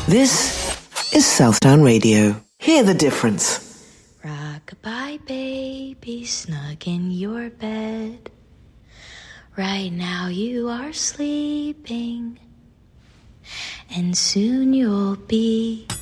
This is Southdown Radio. Hear the difference. Rock-a-bye, baby, snug in your bed. Right now you are sleeping, and soon you'll be